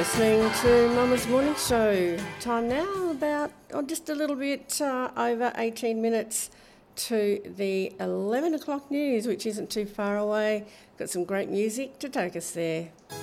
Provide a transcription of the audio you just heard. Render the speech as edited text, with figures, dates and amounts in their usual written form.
Listening to Mama's Morning Show. Time now about just a little bit over 18 minutes to the 11 o'clock news, which isn't too far away. Got some great music to take us there.